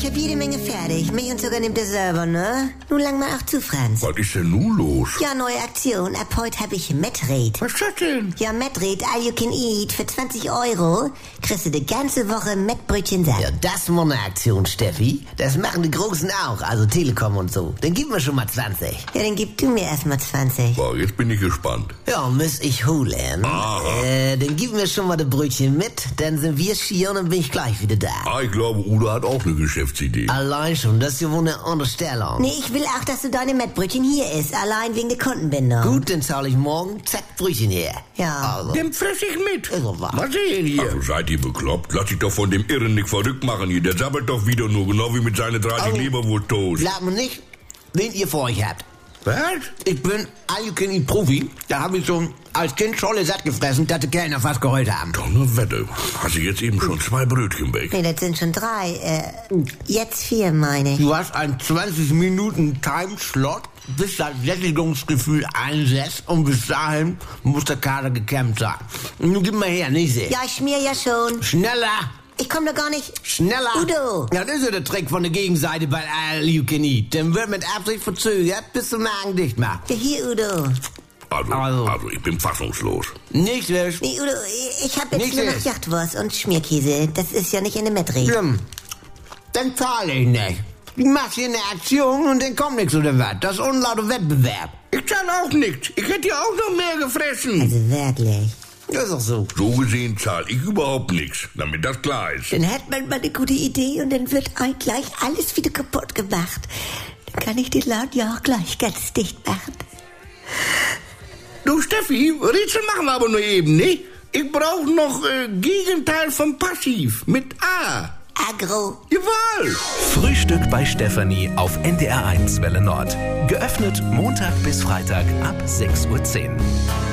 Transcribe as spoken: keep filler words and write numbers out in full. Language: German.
ich habe jede Menge fertig. Mich und sogar nimmt er selber, ne? Nun lang mal auch zu, Franz. Was ist denn nun los? Ja, neue Aktion. Ab heute habe ich Mettred. Was ist das denn? Ja, Mettred, all you can eat. Für zwanzig Euro kriegst du die ganze Woche Mettbrötchen satt. Ja, das ist mal eine Aktion, Steffi. Das machen die Großen auch, also Telekom und so. Dann gib mir schon mal zwanzig. Ja, dann gib du mir erstmal zwanzig. Boah, jetzt bin ich gespannt. Ja, muss ich holen. Aha. Äh, dann gib mir schon mal die Brötchen mit, dann sind wir schier und dann bin ich gleich wieder da. Ah, ich glaube, Udo hat auch eine Geschäftsidee. Allein schon, das ist ja wohl eine Unterstellung. Nee, ich will auch, dass du deine Mettbrötchen hier isst. Allein wegen der Kundenbindung. Gut, dann zahle ich morgen, zack, Brötchen her. Ja. Also, Dann fress ich mit. ist doch wahr. Was sehen hier? Also seid ihr bekloppt? Lass dich doch von dem Irren nicht verrückt machen hier. Der sabbelt doch wieder nur, genau wie mit seinen dreißig Oh. Leberwursttoast. Sag mir nicht, wen ihr vor euch habt. Was? Ich bin All-You-Can-Eat-Profi. Da habe ich schon als Kind Scholle satt gefressen, dass die Kellner fast geheult haben. Doch eine Wette. Hast du jetzt eben schon zwei Brötchen weg? Nee, das sind schon drei. Äh, jetzt vier, meine ich. Du hast einen zwanzig Minuten Timeslot, bis das Sättigungsgefühl einsetzt und bis dahin muss der Kader gekämmt sein. Nun gib mal her, nicht sehen. Ja, ich schmier ja schon. Schneller! Ich komm doch gar nicht... Schneller! Udo! Ja, das ist ja der Trick von der Gegenseite bei All You Can Eat. Dann wird mit Absicht verzögert, bis der Magen dicht macht. Ja, hier, Udo. Also, Also. also ich bin fassungslos. Nicht wisch. Nee, Udo, ich hab jetzt Nicht nur noch jetzt. Jachtwurst und Schmierkäse. Das ist ja nicht in der Mettred. Schlimm. Dann zahle ich nicht. Du machst hier eine Aktion und dann kommt nichts oder was. Das ist unlauter Wettbewerb. Ich zahle auch nichts. Ich hätte ja auch noch mehr gefressen. Also wirklich. Das ist doch so. So gesehen zahle ich überhaupt nichts, damit das klar ist. Dann hat man mal eine gute Idee und dann wird ein gleich alles wieder kaputt gemacht. Dann kann ich den Laden ja auch gleich ganz dicht machen. Du, Steffi, Rätsel machen wir aber nur eben, ne? Ich brauche noch äh, Gegenteil von Passiv mit A. Agro. Jawohl. Frühstück bei Stefanie auf N D R eins Welle Nord. Geöffnet Montag bis Freitag ab sechs Uhr zehn.